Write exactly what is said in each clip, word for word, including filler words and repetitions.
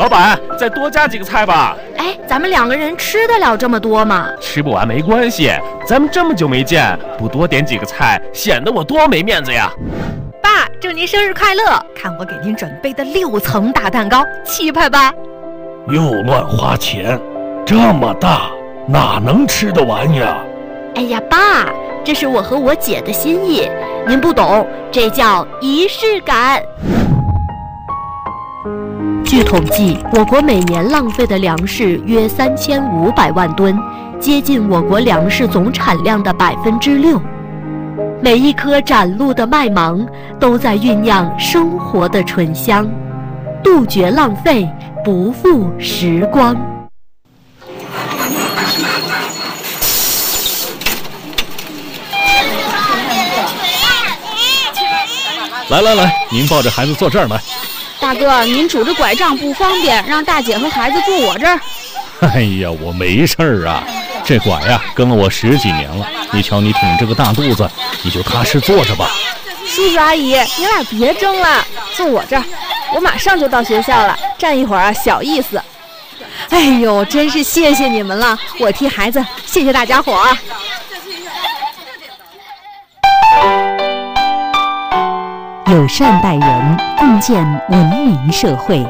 老板，再多加几个菜吧。 哎，咱们两个人吃得了这么多吗？ 吃不完没关系，咱们这么久没见，不多点几个菜，显得我多没面子呀。 爸，祝您生日快乐！看我给您准备的六层大蛋糕，气派吧？ 又乱花钱，这么大哪能吃得完呀？ 哎呀，爸，这是我和我姐的心意，您不懂，这叫仪式感。据统计，我国每年浪费的粮食约三千五百万吨，接近我国粮食总产量的百分之六。每一颗展露的麦芒，都在酝酿生活的醇香，杜绝浪费，不负时光。 来来来，您抱着孩子坐这儿来。 大哥，您拄着拐杖不方便，让大姐和孩子坐我这儿。 哎呀，我没事儿啊，这拐呀跟了我十几年了。你瞧你挺这个大肚子，你就踏实坐着吧。 叔叔阿姨，你俩别争了，坐我这儿，我马上就到学校了，站一会儿啊小意思。哎呦，真是谢谢你们了，我替孩子谢谢大家伙儿。 友善待人，共建文明社会。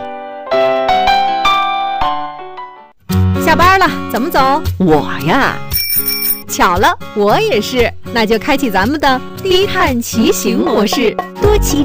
下班了，怎么走？ 我呀， 巧了，我也是，那就开启咱们的低碳骑行模式，多骑